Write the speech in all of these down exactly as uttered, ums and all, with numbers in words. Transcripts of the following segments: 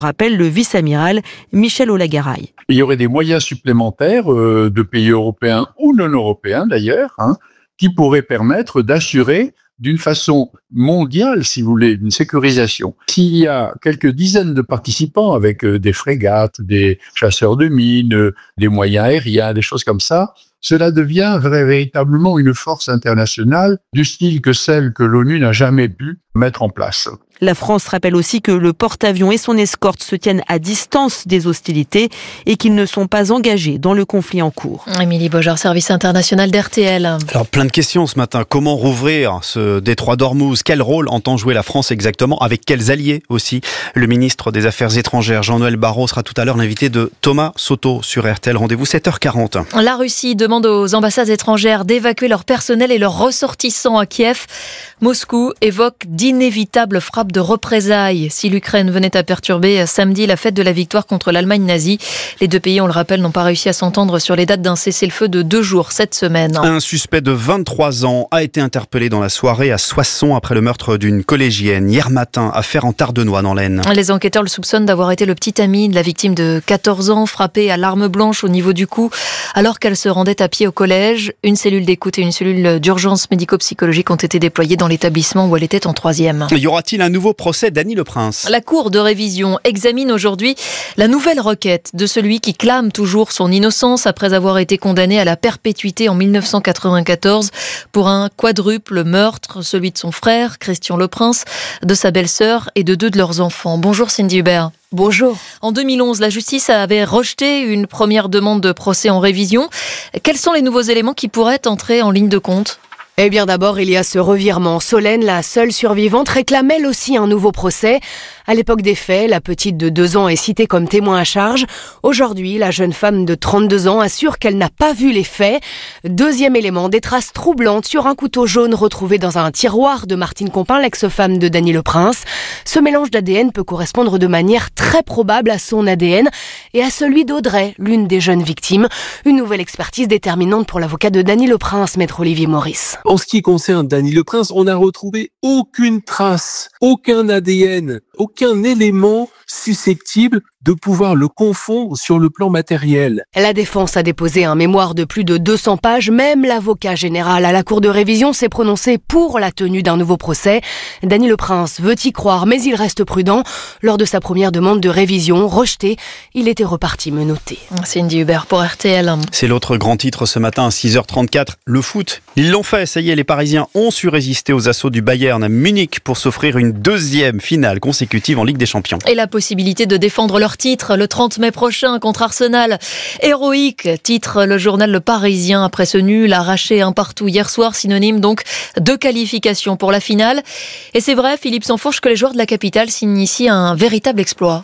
rappelle le vice-amiral Michel Olagaray. Il y aurait des moyens supplémentaires euh, de pays européens ou non européens d'ailleurs, hein, qui pourraient permettre d'assurer d'une façon mondiale, si vous voulez, une sécurisation. S'il y a quelques dizaines de participants avec euh, des frégates, des chasseurs de mines, euh, des moyens aériens, des choses comme ça, cela devient véritablement une force internationale du style que celle que l'ONU n'a jamais pu mettre en place. La France rappelle aussi que le porte-avions et son escorte se tiennent à distance des hostilités et qu'ils ne sont pas engagés dans le conflit en cours. Émilie Beaujard, service international d'R T L. Alors plein de questions ce matin. Comment rouvrir ce détroit d'Ormuz ? Quel rôle entend jouer la France exactement ? Avec quels alliés aussi ? Le ministre des Affaires étrangères, Jean-Noël Barrot, sera tout à l'heure l'invité de Thomas Soto sur R T L. Rendez-vous sept heures quarante. La Russie demande aux ambassades étrangères d'évacuer leur personnel et leurs ressortissants à Kiev. Moscou évoque d'inévitables frappes de représailles si l'Ukraine venait à perturber samedi la fête de la victoire contre l'Allemagne nazie. Les deux pays, on le rappelle, n'ont pas réussi à s'entendre sur les dates d'un cessez-le-feu de deux jours cette semaine. Un suspect de vingt-trois ans a été interpellé dans la soirée à Soissons après le meurtre d'une collégienne hier matin, affaire en Tardenois dans l'Aisne. Les enquêteurs le soupçonnent d'avoir été le petit ami de la victime de quatorze ans, frappé à l'arme blanche au niveau du cou alors qu'elle se rendait à pied au collège. Une cellule d'écoute et une cellule d'urgence médico-psychologique ont été déployées dans l'établissement où elle était en troisième. Y aura-t-il un nouveau procès d'Annie Le Prince ? La Cour de révision examine aujourd'hui la nouvelle requête de celui qui clame toujours son innocence après avoir été condamné à la perpétuité en mille neuf cent quatre-vingt-quatorze pour un quadruple meurtre, celui de son frère, Christian Le Prince, de sa belle-sœur et de deux de leurs enfants. Bonjour Cindy Hubert. Bonjour. En deux mille onze, la justice avait rejeté une première demande de procès en révision. Quels sont les nouveaux éléments qui pourraient entrer en ligne de compte ? Eh bien d'abord, il y a ce revirement. Solène, la seule survivante, réclame elle aussi un nouveau procès. À l'époque des faits, la petite de deux ans est citée comme témoin à charge. Aujourd'hui, la jeune femme de trente-deux ans assure qu'elle n'a pas vu les faits. Deuxième élément, des traces troublantes sur un couteau jaune retrouvé dans un tiroir de Martine Compin, l'ex-femme de Dany Le Prince. Ce mélange d'A D N peut correspondre de manière très probable à son A D N et à celui d'Audrey, l'une des jeunes victimes. Une nouvelle expertise déterminante pour l'avocat de Dany Le Prince, maître Olivier Maurice. En ce qui concerne Dany Le Prince, on n'a retrouvé aucune trace, aucun A D N, aucun élément susceptible de pouvoir le confondre sur le plan matériel. La défense a déposé un mémoire de plus de deux cents pages. Même l'avocat général à la Cour de révision s'est prononcé pour la tenue d'un nouveau procès. Dany Le Prince veut y croire, mais il reste prudent. Lors de sa première demande de révision rejetée, il était reparti menotté. Cindy Hubert pour R T L. C'est l'autre grand titre ce matin à six heures trente-quatre, le foot. Ils l'ont fait, ça y est, les Parisiens ont su résister aux assauts du Bayern à Munich pour s'offrir une deuxième finale consécutive en Ligue des Champions. Et la possibilité de défendre leur titre le trente mai prochain contre Arsenal. Héroïque, titre le journal Le Parisien après ce nul arraché un partout hier soir, synonyme donc de qualification pour la finale. Et c'est vrai, Philippe Sansfourche, que les joueurs de la capitale signent ici un véritable exploit.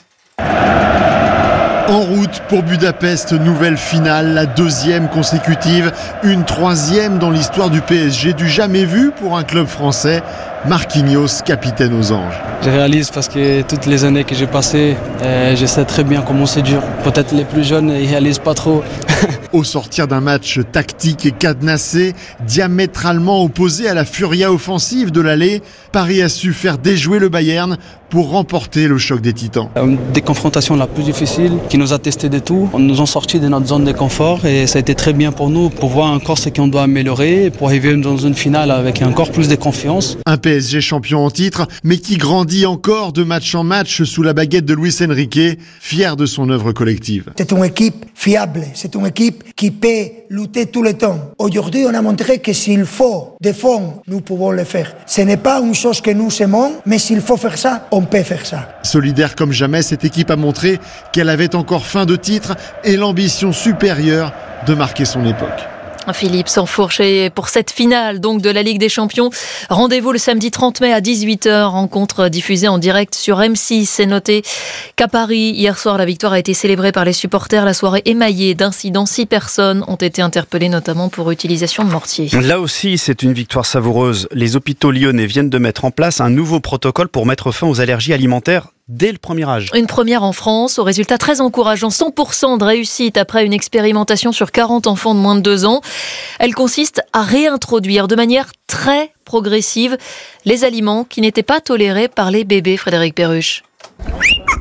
En route pour Budapest, nouvelle finale, la deuxième consécutive, une troisième dans l'histoire du P S G, du jamais vu pour un club français. Marquinhos, capitaine aux Anges. Je réalise parce que toutes les années que j'ai passées, euh, je sais très bien comment c'est dur. Peut-être les plus jeunes ne réalisent pas trop. Au sortir d'un match tactique et cadenassé, diamétralement opposé à la furia offensive de l'aller, Paris a su faire déjouer le Bayern pour remporter le choc des titans. Des confrontations la plus difficile, qui nous a testé de tout. On nous a sortis de notre zone de confort et ça a été très bien pour nous, pour voir encore ce qu'on doit améliorer, pour arriver dans une finale avec encore plus de confiance. Un P S G champion en titre, mais qui grandit encore de match en match sous la baguette de Luis Enrique, fier de son œuvre collective. C'est une équipe fiable, c'est une équipe qui peut lutter tout le temps. Aujourd'hui, on a montré que s'il faut défendre, nous pouvons le faire. Ce n'est pas une chose que nous aimons, mais s'il faut faire ça, on peut faire ça. Solidaire comme jamais, cette équipe a montré qu'elle avait encore faim de titre et l'ambition supérieure de marquer son époque. Philippe Sansfourche pour cette finale donc de la Ligue des Champions. Rendez-vous le samedi trente mai à dix-huit heures. Rencontre diffusée en direct sur M six. C'est noté qu'à Paris, hier soir, la victoire a été célébrée par les supporters. La soirée émaillée d'incidents. Six personnes ont été interpellées, notamment pour utilisation de mortier. Là aussi, c'est une victoire savoureuse. Les hôpitaux lyonnais viennent de mettre en place un nouveau protocole pour mettre fin aux allergies alimentaires dès le premier âge. Une première en France, au résultat très encourageant, cent pour cent de réussite après une expérimentation sur quarante enfants de moins de deux ans. Elle consiste à réintroduire de manière très progressive les aliments qui n'étaient pas tolérés par les bébés, Frédéric Perruche.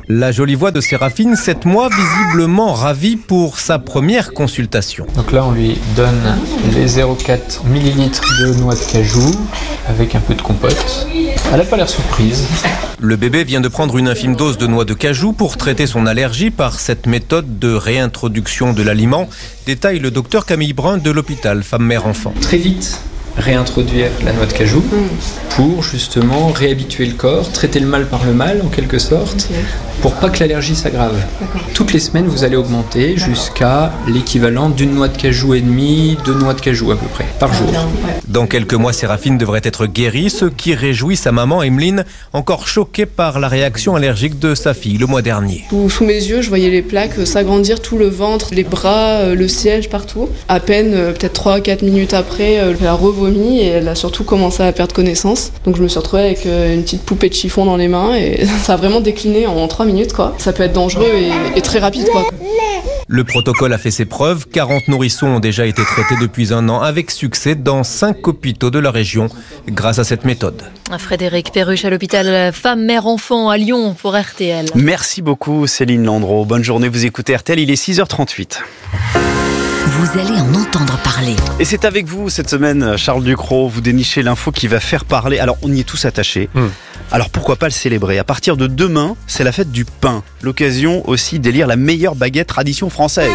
La jolie voix de Séraphine, sept mois, visiblement ravie pour sa première consultation. Donc là, on lui donne les zéro virgule quatre millilitres de noix de cajou avec un peu de compote. Elle n'a pas l'air surprise. Le bébé vient de prendre une infime dose de noix de cajou pour traiter son allergie par cette méthode de réintroduction de l'aliment. Détaille le docteur Camille Brun de l'hôpital Femme-Mère-Enfant. Très vite, réintroduire la noix de cajou pour justement réhabituer le corps, traiter le mal par le mal en quelque sorte, pour pas que l'allergie s'aggrave. Toutes les semaines, vous allez augmenter jusqu'à l'équivalent d'une noix de cajou et demie, deux noix de cajou à peu près, par jour. Dans quelques mois, Séraphine devrait être guérie, ce qui réjouit sa maman Emeline, encore choquée par la réaction allergique de sa fille le mois dernier. Sous, sous mes yeux, je voyais les plaques s'agrandir, tout le ventre, les bras, le siège, partout. À peine, peut-être trois à quatre minutes après, elle a revomi et elle a surtout commencé à perdre connaissance. Donc je me suis retrouvée avec une petite poupée de chiffon dans les mains et ça a vraiment décliné en trois minutes, quoi. Ça peut être dangereux et, et très rapide, quoi. Le protocole a fait ses preuves. quarante nourrissons ont déjà été traités depuis un an avec succès dans cinq hôpitaux de la région grâce à cette méthode. Frédéric Perruche à l'hôpital Femme-Mère-Enfant à Lyon pour R T L. Merci beaucoup Céline Landreau. Bonne journée, vous écoutez R T L, il est six heures trente-huit. Vous allez en entendre parler. Et c'est avec vous cette semaine, Charles Ducrot, vous dénichez l'info qui va faire parler. Alors on y est tous attachés. Mmh. Alors pourquoi pas le célébrer ? À partir de demain, c'est la fête du pain. L'occasion aussi d'élire la meilleure baguette tradition française.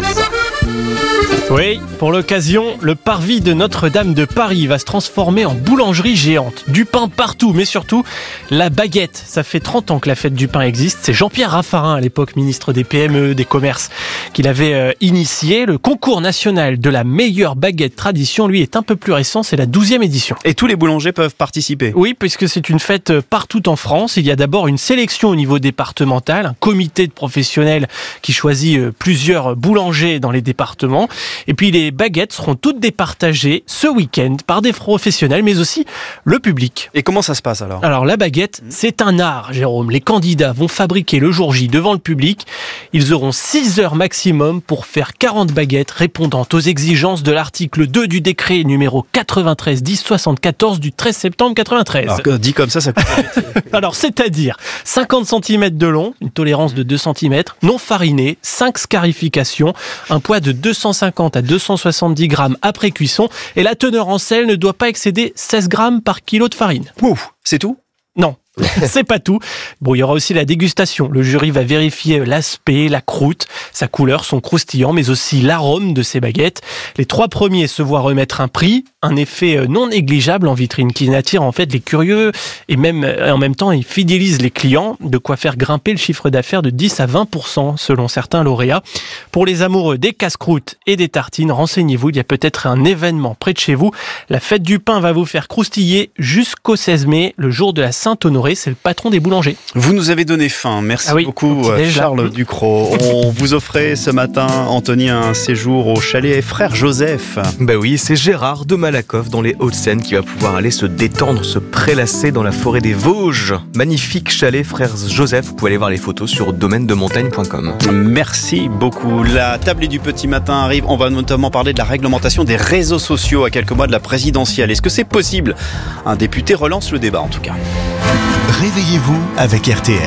Oui, pour l'occasion, le parvis de Notre-Dame de Paris va se transformer en boulangerie géante. Du pain partout, mais surtout la baguette. Ça fait trente ans que la fête du pain existe. C'est Jean-Pierre Raffarin, à l'époque ministre des P M E, des Commerces, qui l'avait euh, initié. Le concours national de la meilleure baguette tradition, lui, est un peu plus récent. C'est la douzième édition. Et tous les boulangers peuvent participer ? Oui, puisque c'est une fête partout en France. Il y a d'abord une sélection au niveau départemental, un comité de professionnels qui choisit plusieurs boulangers dans les départements. Et puis les baguettes seront toutes départagées ce week-end par des professionnels, mais aussi le public. Et comment ça se passe alors ? Alors la baguette, c'est un art, Jérôme. Les candidats vont fabriquer le jour J devant le public. Ils auront six heures maximum pour faire quarante baguettes répondant aux exigences de l'article deux du décret numéro quatre-vingt-treize dix soixante-quatorze du treize septembre quatre-vingt-treize. Alors, dit comme ça, ça coûte Alors c'est-à-dire cinquante centimètres de long, une tolérance de deux centimètres, non fariné, cinq scarifications, un poids de deux cent cinquante à deux cent soixante-dix grammes après cuisson et la teneur en sel ne doit pas excéder seize grammes par kilo de farine. Ouh, c'est tout ? Non. C'est pas tout. Bon, il y aura aussi la dégustation. Le jury va vérifier l'aspect, la croûte, sa couleur, son croustillant, mais aussi l'arôme de ces baguettes. Les trois premiers se voient remettre un prix, un effet non négligeable en vitrine qui attire en fait les curieux et même en même temps il fidélise les clients, de quoi faire grimper le chiffre d'affaires de dix à vingt pour cent selon certains lauréats. Pour les amoureux des casse-croûtes et des tartines, renseignez-vous, il y a peut-être un événement près de chez vous. La fête du pain va vous faire croustiller jusqu'au seize mai, le jour de la Sainte-Honorée. C'est le patron des boulangers. Vous nous avez donné faim. Merci ah oui, beaucoup, Charles Ducrot. On vous offrait ce matin, Anthony, un séjour au chalet Frère Joseph. Bah oui, c'est Gérard de Malakoff dans les Hauts-de-Seine qui va pouvoir aller se détendre, se prélasser dans la forêt des Vosges. Magnifique chalet Frère Joseph. Vous pouvez aller voir les photos sur domaine de montagne point com. Merci beaucoup. La tablée du petit matin arrive. On va notamment parler de la réglementation des réseaux sociaux à quelques mois de la présidentielle. Est-ce que c'est possible ? Un député relance le débat en tout cas. Réveillez-vous avec R T L.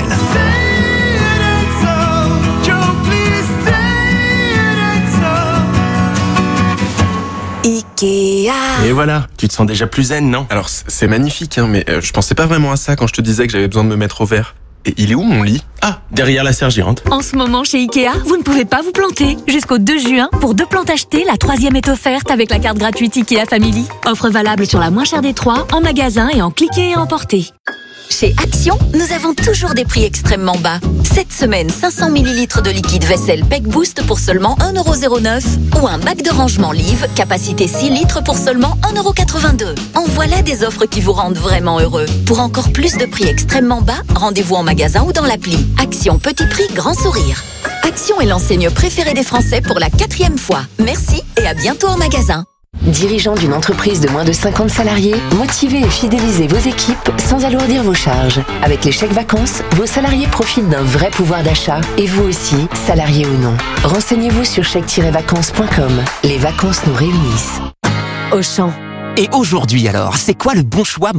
Ikea. Et voilà, tu te sens déjà plus zen, non ? Alors c'est magnifique, hein, mais euh, je pensais pas vraiment à ça quand je te disais que j'avais besoin de me mettre au vert. Et il est où mon lit ? Ah, derrière la sergérante. En ce moment, chez Ikea, vous ne pouvez pas vous planter. Jusqu'au deux juin, pour deux plantes achetées, la troisième est offerte avec la carte gratuite Ikea Family. Offre valable sur la moins chère des trois, en magasin et en cliquer et emporter. Chez Action, nous avons toujours des prix extrêmement bas. Cette semaine, cinq cents millilitres de liquide vaisselle Peck Boost pour seulement un euro zéro neuf ou un bac de rangement Live, capacité six litres pour seulement un euro quatre-vingt-deux. En voilà des offres qui vous rendent vraiment heureux. Pour encore plus de prix extrêmement bas, rendez-vous en magasin ou dans l'appli. Action Petit Prix Grand Sourire. Action est l'enseigne préférée des Français pour la quatrième fois. Merci et à bientôt en magasin. Dirigeant d'une entreprise de moins de cinquante salariés, motivez et fidélisez vos équipes sans alourdir vos charges. Avec les chèques vacances, vos salariés profitent d'un vrai pouvoir d'achat et vous aussi, salariés ou non. Renseignez-vous sur chèque tiret vacances point com. Les vacances nous réunissent. Auchan. Et aujourd'hui alors, c'est quoi le bon choix moins cher ?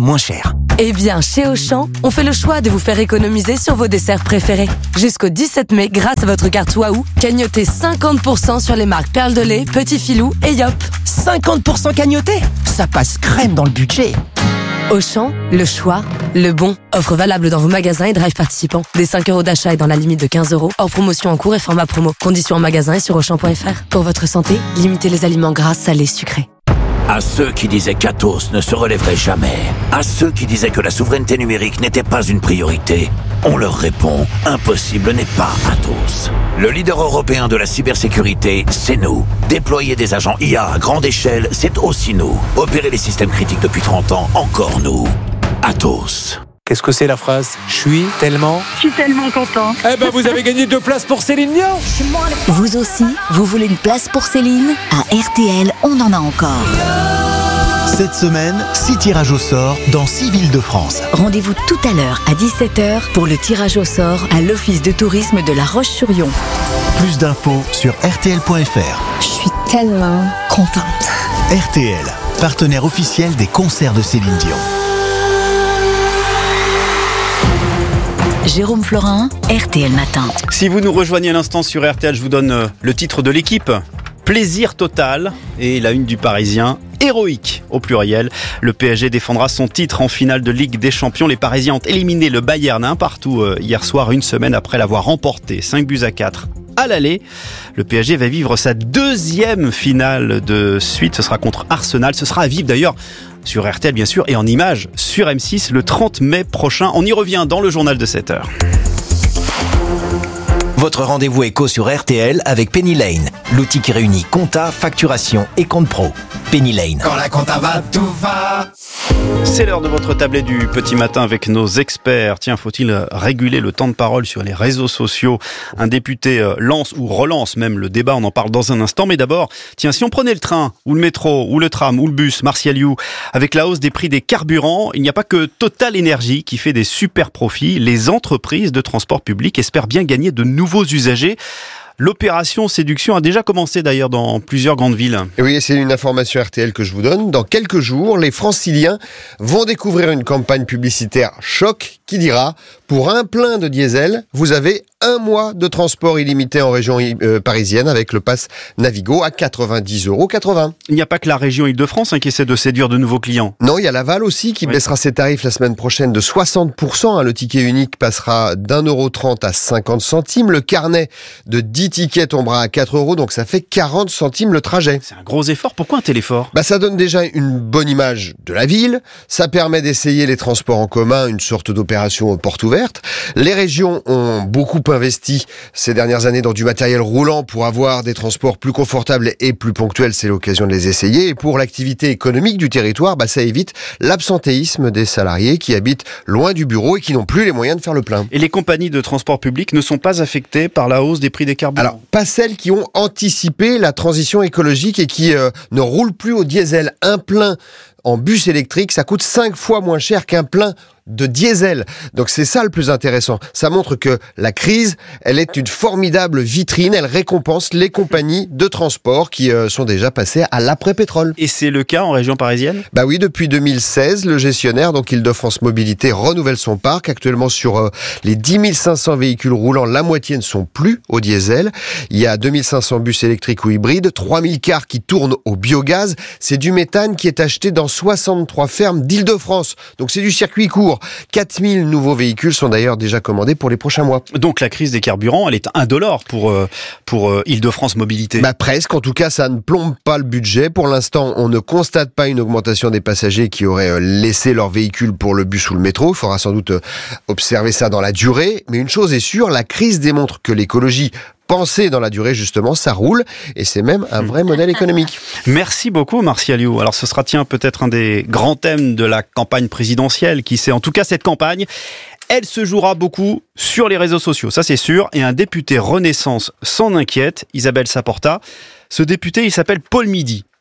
Eh bien, chez Auchan, on fait le choix de vous faire économiser sur vos desserts préférés. Jusqu'au dix-sept mai, grâce à votre carte Waouh, cagnotez cinquante pour cent sur les marques Perle de lait, Petit Filou et Yop. cinquante pour cent cagnoté? Ça passe crème dans le budget. Auchan, le choix, le bon. Offre valable dans vos magasins et drive participants. Des cinq euros d'achat et dans la limite de quinze euros. Hors promotion en cours et format promo. Conditions en magasin et sur auchan point f r. Pour votre santé, limitez les aliments gras, salés, sucrés. À ceux qui disaient qu'Atos ne se relèverait jamais, à ceux qui disaient que la souveraineté numérique n'était pas une priorité, on leur répond, impossible n'est pas Atos. Le leader européen de la cybersécurité, c'est nous. Déployer des agents I A à grande échelle, c'est aussi nous. Opérer les systèmes critiques depuis trente ans, encore nous. Atos. Qu'est-ce que c'est la phrase? Je suis tellement... Je suis tellement content. Eh ben vous avez gagné deux places pour Céline Dion. Vous aussi, vous voulez une place pour Céline? À R T L, on en a encore. Cette semaine, six tirages au sort dans six villes de France. Rendez-vous tout à l'heure à dix-sept heures pour le tirage au sort à l'Office de tourisme de La Roche-sur-Yon. Plus d'infos sur R T L point F R. Je suis tellement contente. R T L, partenaire officiel des concerts de Céline Dion. Jérôme Florin, R T L Matin. Si vous nous rejoignez à l'instant sur R T L, je vous donne euh, le titre de l'équipe. Plaisir total. Et la une du Parisien, héroïque au pluriel. Le P S G défendra son titre en finale de Ligue des Champions. Les Parisiens ont éliminé le Bayern un partout euh, hier soir, une semaine après l'avoir remporté. cinq buts à quatre. À l'aller, le P S G va vivre sa deuxième finale de suite. Ce sera contre Arsenal. Ce sera à vivre d'ailleurs sur R T L bien sûr et en images sur M six le trente mai prochain. On y revient dans le journal de sept heures. Votre rendez-vous éco sur R T L avec Penny Lane, l'outil qui réunit compta, facturation et compte pro. Penny Lane. Quand la compta va, tout va. C'est l'heure de votre tablette du petit matin avec nos experts. Tiens, faut-il réguler le temps de parole sur les réseaux sociaux? Un député lance ou relance même le débat, on en parle dans un instant. Mais d'abord, tiens, si on prenait le train, ou le métro, ou le tram, ou le bus, Martial You, avec la hausse des prix des carburants, il n'y a pas que Total Energy qui fait des super profits. Les entreprises de transport public espèrent bien gagner de nouveaux usagers. L'opération séduction a déjà commencé d'ailleurs dans plusieurs grandes villes. Et oui, c'est une information R T L que je vous donne. Dans quelques jours, les Franciliens vont découvrir une campagne publicitaire choc qui dira « Pour un plein de diesel, vous avez un mois de transport illimité en région euh, parisienne avec le pass Navigo à quatre-vingt-dix euros quatre-vingts. Il n'y a pas que la région Île-de-France hein, qui essaie de séduire de nouveaux clients. Non, il y a Laval aussi qui oui. baissera ses tarifs la semaine prochaine de soixante pour cent. Hein. Le ticket unique passera d'un euro trente à cinquante centimes. Le carnet de dix tickets tombera à quatre euros, donc ça fait quarante centimes le trajet. C'est un gros effort. Pourquoi un tel effort ? Bah, ça donne déjà une bonne image de la ville. Ça permet d'essayer les transports en commun, une sorte d'opération porte ouverte. Les régions ont beaucoup investi ces dernières années dans du matériel roulant pour avoir des transports plus confortables et plus ponctuels. C'est l'occasion de les essayer. Et pour l'activité économique du territoire, bah, ça évite l'absentéisme des salariés qui habitent loin du bureau et qui n'ont plus les moyens de faire le plein. Et les compagnies de transport public ne sont pas affectées par la hausse des prix des carburants ? Alors, pas celles qui ont anticipé la transition écologique et qui euh, ne roulent plus au diesel. Un plein en bus électrique, ça coûte cinq fois moins cher qu'un plein de diesel. Donc c'est ça le plus intéressant. Ça montre que la crise, elle est une formidable vitrine. Elle récompense les compagnies de transport qui euh, sont déjà passées à l'après-pétrole. Et c'est le cas en région parisienne ? Bah oui, depuis deux mille seize, le gestionnaire, donc Île-de-France Mobilité, renouvelle son parc. Actuellement, sur euh, les dix mille cinq cents véhicules roulants, la moitié ne sont plus au diesel. Il y a deux mille cinq cents bus électriques ou hybrides, trois mille cars qui tournent au biogaz. C'est du méthane qui est acheté dans soixante-trois fermes d'Île-de-France. Donc c'est du circuit court. quatre mille nouveaux véhicules sont d'ailleurs déjà commandés pour les prochains mois. Donc la crise des carburants, elle est indolore pour, euh, pour euh, Île-de-France Mobilité. Bah presque, en tout cas ça ne plombe pas le budget. Pour l'instant, on ne constate pas une augmentation des passagers qui auraient laissé leur véhicule pour le bus ou le métro. Il faudra sans doute observer ça dans la durée. Mais une chose est sûre, la crise démontre que l'écologie pensée dans la durée, justement, ça roule et c'est même un vrai modèle économique. Merci beaucoup, Martial You. Alors, ce sera, tiens, peut-être un des grands thèmes de la campagne présidentielle, qui sait. En tout cas, cette campagne, elle se jouera beaucoup sur les réseaux sociaux, ça c'est sûr. Et un député Renaissance s'en inquiète, Isabelle Saporta. Ce député, il s'appelle Paul Midi.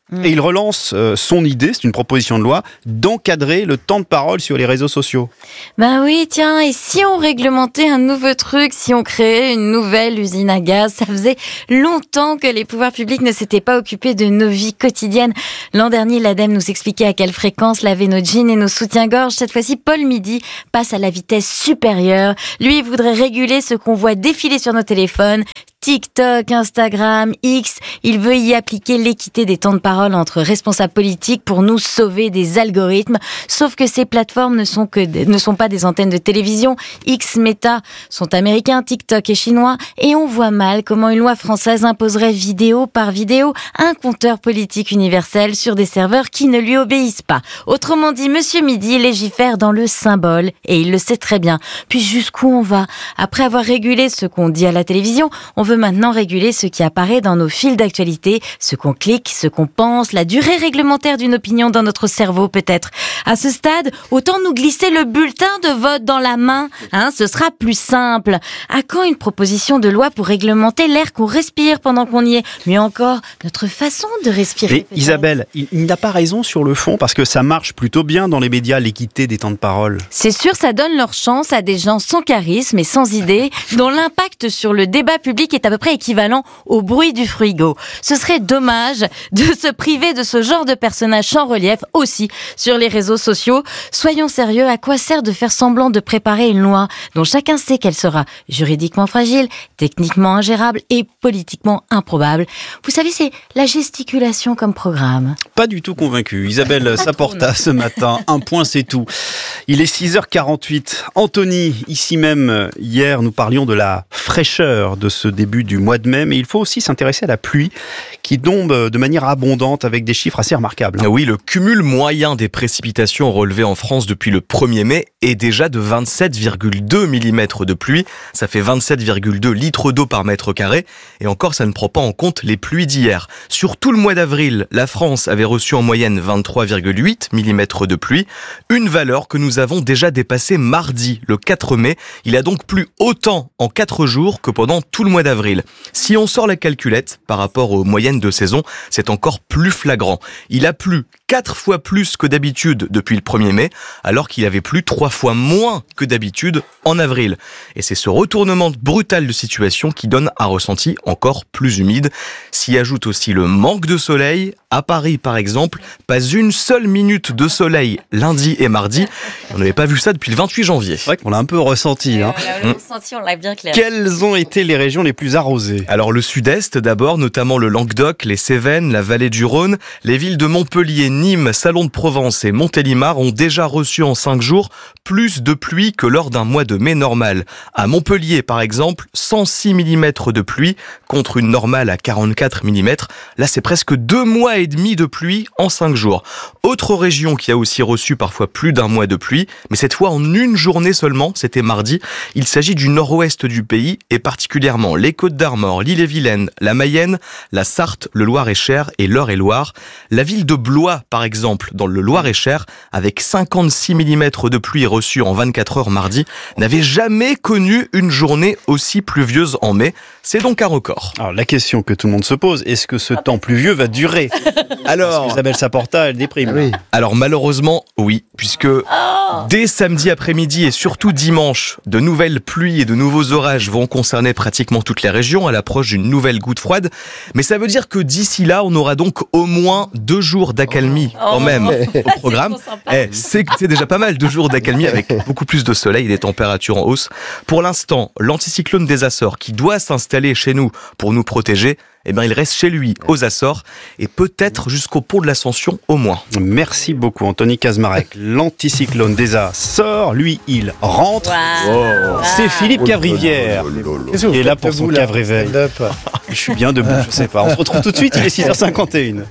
Mmh. Et il relance euh, son idée, c'est une proposition de loi, d'encadrer le temps de parole sur les réseaux sociaux. Ben oui, tiens, et si on réglementait un nouveau truc, si on créait une nouvelle usine à gaz, ça faisait longtemps que les pouvoirs publics ne s'étaient pas occupés de nos vies quotidiennes. L'an dernier, l'ADEME nous expliquait à quelle fréquence laver nos jeans et nos soutiens-gorge. Cette fois-ci, Paul Midi passe à la vitesse supérieure. Lui, il voudrait réguler ce qu'on voit défiler sur nos téléphones. TikTok, Instagram, X, il veut y appliquer l'équité des temps de parole entre responsables politiques pour nous sauver des algorithmes. Sauf que ces plateformes ne sont, que, ne sont pas des antennes de télévision. X, Meta sont américains, TikTok est chinois. Et on voit mal comment une loi française imposerait vidéo par vidéo un compteur politique universel sur des serveurs qui ne lui obéissent pas. Autrement dit, Monsieur Midi légifère dans le symbole et il le sait très bien. Puis jusqu'où on va ? Après avoir régulé ce qu'on dit à la télévision, on veut maintenant réguler ce qui apparaît dans nos fils d'actualité, ce qu'on clique, ce qu'on pense, la durée réglementaire d'une opinion dans notre cerveau peut-être. À ce stade, autant nous glisser le bulletin de vote dans la main, hein, ce sera plus simple. À quand une proposition de loi pour réglementer l'air qu'on respire pendant qu'on y est ? Mieux encore, notre façon de respirer. Mais Isabelle, il, il n'a pas raison sur le fond parce que ça marche plutôt bien dans les médias, l'équité des temps de parole. C'est sûr, ça donne leur chance à des gens sans charisme et sans idées, dont l'impact sur le débat public est à peu près équivalent au bruit du frigo. Ce serait dommage de se priver de ce genre de personnage sans relief aussi sur les réseaux sociaux. Soyons sérieux, à quoi sert de faire semblant de préparer une loi dont chacun sait qu'elle sera juridiquement fragile, techniquement ingérable et politiquement improbable ? Vous savez, c'est la gesticulation comme programme. Pas du tout convaincu. Isabelle Saporta ce matin, un point c'est tout. Il est six heures quarante-huit. Anthony, ici même, hier, nous parlions de la fraîcheur de ce début du mois de mai, mais il faut aussi s'intéresser à la pluie qui tombe de manière abondante avec des chiffres assez remarquables. Oui, le cumul moyen des précipitations relevé en France depuis le premier mai est déjà de vingt-sept virgule deux millimètres de pluie. Ça fait vingt-sept virgule deux litres d'eau par mètre carré. Et encore, ça ne prend pas en compte les pluies d'hier. Sur tout le mois d'avril, la France avait reçu en moyenne vingt-trois virgule huit millimètres de pluie. Une valeur que nous avons déjà dépassée mardi, le quatre mai. Il a donc plu autant en quatre jours que pendant tout le mois d'avril. Si on sort la calculette par rapport aux moyennes de saison, c'est encore plus flagrant. Il a plu quatre fois plus que d'habitude depuis le premier mai, alors qu'il avait plu trois fois moins que d'habitude en avril. Et c'est ce retournement brutal de situation qui donne un ressenti encore plus humide. S'y ajoute aussi le manque de soleil. À Paris, par exemple, pas une seule minute de soleil lundi et mardi. On n'avait pas vu ça depuis le vingt-huit janvier. C'est vrai qu'on l'a un peu ressenti. Hein. On l'a ressenti, on l'a bien clair. Quelles ont été les régions les plus arrosées ? Alors le sud-est d'abord, notamment le Languedoc, les Cévennes, la vallée du Rhône. Les villes de Montpellier, Nîmes, Salon de Provence et Montélimar ont déjà reçu en cinq jours plus de pluie que lors d'un mois de mai normal. À Montpellier, par exemple, cent six millimètres de pluie contre une normale à quarante-quatre millimètres. Là, c'est presque deux mois et demi de pluie en cinq jours. Autre région qui a aussi reçu parfois plus d'un mois de pluie, mais cette fois en une journée seulement, c'était mardi. Il s'agit du nord-ouest du pays et particulièrement les Côtes-d'Armor, l'Ille-et-Vilaine, la Mayenne, la Sarthe, le Loir-et-Cher et l'Eure-et-Loir. La ville de Blois, par exemple, dans le Loir-et-Cher, avec cinquante-six millimètres de pluie reçus en vingt-quatre heures mardi, n'avait jamais connu une journée aussi pluvieuse en mai. C'est donc un record. Alors la question que tout le monde se pose, est-ce que ce temps pluvieux va durer ? Alors, Isabelle Saporta, elle déprime. Oui. Alors malheureusement, oui, puisque oh dès samedi après-midi et surtout dimanche, de nouvelles pluies et de nouveaux orages vont concerner pratiquement toutes les régions à l'approche d'une nouvelle goutte froide. Mais ça veut dire que d'ici là, on aura donc au moins deux jours d'accalmie oh. quand même oh. au programme. Eh, c'est, c'est déjà pas mal, deux jours d'accalmie avec beaucoup plus de soleil et des températures en hausse. Pour l'instant, l'anticyclone des Açores qui doit s'installer chez nous pour nous protéger, eh ben, il reste chez lui, aux Açores, et peut-être jusqu'au pont de l'Ascension au moins. Merci beaucoup, Anthony Kazmarek. L'anticyclone des Açores, lui, il rentre. Wow. Wow. C'est Philippe Cavrivière qui est là pour son Cavréveil. Je suis bien debout, je sais pas. On se retrouve tout de suite, il est six heures cinquante et une.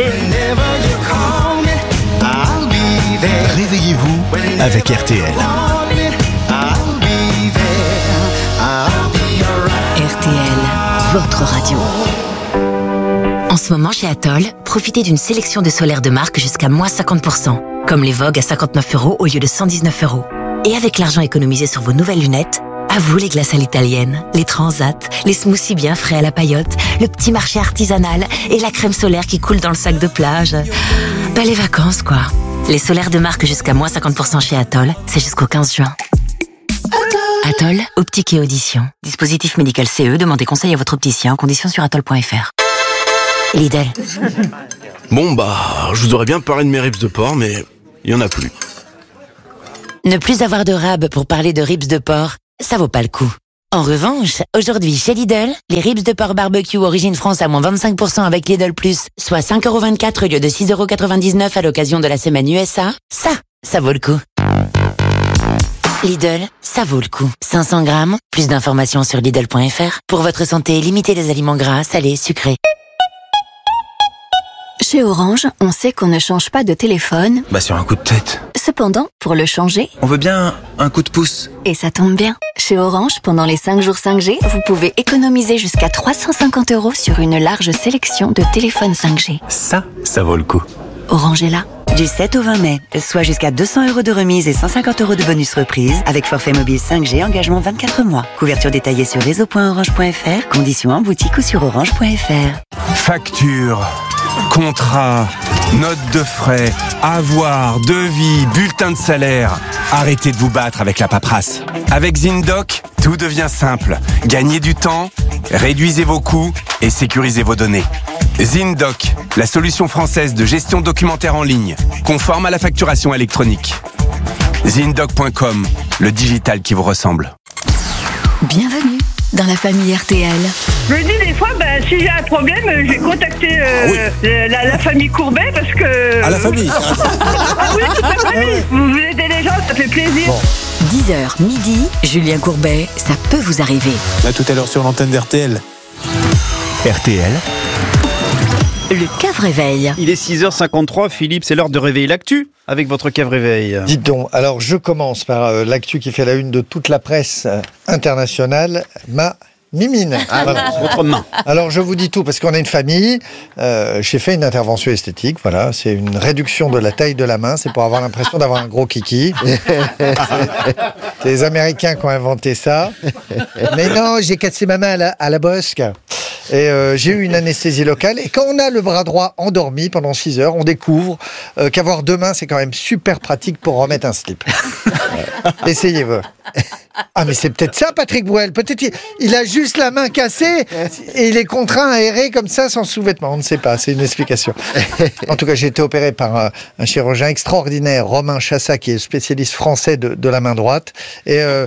Réveillez-vous avec R T L. R T L, votre radio. En ce moment, chez Atoll, profitez d'une sélection de solaires de marque jusqu'à moins cinquante pour cent, comme les Vogue à cinquanteneuf euros au lieu de cent dix-neuf euros. Et avec l'argent économisé sur vos nouvelles lunettes, À vous les glaces à l'italienne, les transats, les smoothies bien frais à la paillote, le petit marché artisanal et la crème solaire qui coule dans le sac de plage. Bah les vacances quoi. Les solaires de marque jusqu'à moins cinquante pour cent chez Atoll, c'est jusqu'au quinze juin. Atoll, optique et audition. Dispositif médical C E, demandez conseil à votre opticien en conditions sur atoll point f r. Lidl. Bon bah, je vous aurais bien parlé de mes ribs de porc, mais il y en a plus. Ne plus avoir de rab pour parler de ribs de porc, ça vaut pas le coup. En revanche, aujourd'hui chez Lidl, les ribs de porc barbecue origine France à moins vingt-cinq pour cent avec Lidl Plus, soit cinq euros vingt-quatre au lieu de six euros quatre-vingt-dix-neuf à l'occasion de la semaine U S A, ça, ça vaut le coup. Lidl, ça vaut le coup. cinq cents grammes, plus d'informations sur Lidl point f r. Pour votre santé, limitez les aliments gras, salés, sucrés. Chez Orange, on sait qu'on ne change pas de téléphone. Bah sur un coup de tête. Cependant, pour le changer, on veut bien un coup de pouce. Et ça tombe bien. Chez Orange, pendant les cinq jours cinq G, vous pouvez économiser jusqu'à trois cent cinquante euros sur une large sélection de téléphones cinq G. Ça, ça vaut le coup. Orange est là. Du sept au vingt mai, soit jusqu'à deux cents euros de remise et cent cinquante euros de bonus reprise avec forfait mobile cinq G, engagement vingt-quatre mois. Couverture détaillée sur réseau point orange point f r, conditions en boutique ou sur orange point f r. Facture, contrat, note de frais, avoir, devis, bulletin de salaire. Arrêtez de vous battre avec la paperasse. Avec ZinDoc, tout devient simple. Gagnez du temps, réduisez vos coûts et sécurisez vos données. ZinDoc, la solution française de gestion documentaire en ligne, conforme à la facturation électronique. ZinDoc point com, le digital qui vous ressemble. Bienvenue dans la famille R T L. Je me dis des fois, ben, si j'ai un problème, je vais contacter euh, ah oui. la, la famille Courbet parce que... À la famille. Ah oui, toute la famille. Vous aidez les gens, ça fait plaisir. Bon. dix heures midi, Julien Courbet, ça peut vous arriver. Là, tout à l'heure sur l'antenne d'R T L. R T L. Le cave-réveil. Il est six heures cinquante-trois, Philippe, c'est l'heure de réveiller l'actu avec votre cave-réveil. Dites donc, alors je commence par euh, l'actu qui fait la une de toute la presse euh, internationale, ma mimine. Ah, voilà. Votre main. Alors je vous dis tout, parce qu'on a une famille, euh, j'ai fait une intervention esthétique, voilà, c'est une réduction de la taille de la main, c'est pour avoir l'impression d'avoir un gros kiki. C'est les Américains qui ont inventé ça. Mais non, j'ai cassé ma main à la, à la bosque. Et euh, j'ai eu une anesthésie locale. Et quand on a le bras droit endormi pendant six heures, on découvre euh, qu'avoir deux mains, c'est quand même super pratique pour remettre un slip. Essayez-vous. Ah, mais c'est peut-être ça, Patrick Bruel. Peut-être il, il a juste la main cassée et il est contraint à errer comme ça sans sous-vêtements. On ne sait pas, c'est une explication. En tout cas, j'ai été opéré par un, un chirurgien extraordinaire, Romain Chassa, qui est spécialiste français de, de la main droite. Et, euh,